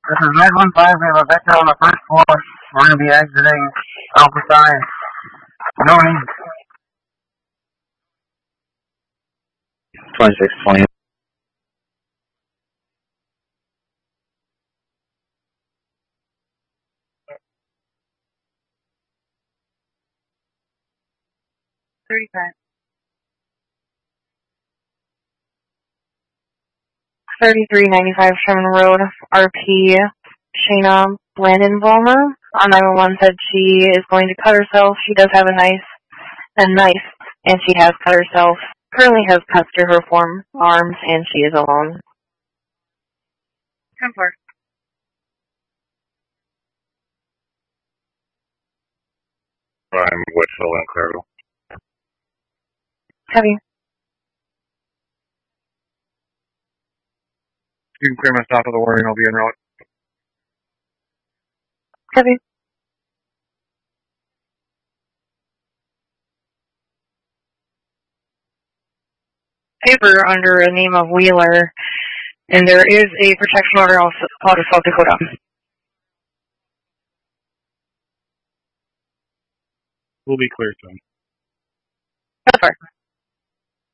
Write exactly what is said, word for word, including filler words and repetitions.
This is nine one five. We have a vector on the first floor. We're going to be exiting Alpha Psi. No need. twenty-six twenty. thirty-five. thirty-three ninety-five Sherman Road, R P Shayna Landon Vollmer on nine one one said she is going to cut herself. She does have a knife, a knife, and she has cut herself. Currently has cuts to her forearms, and she is alone. ten four. I'm Whitfield and Clairville. Heavy. You can clear my stop of the warning. I'll be en route. Heavy. Paper under a name of Wheeler, and there is a protection order out of South Dakota. We'll be clear soon. That's fine.